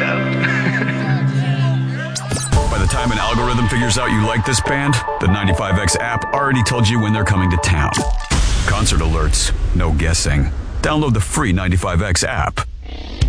By the time an algorithm figures out you like this band, the 95X app already told you when they're coming to town. Concert alerts, no guessing. Download the free 95X app.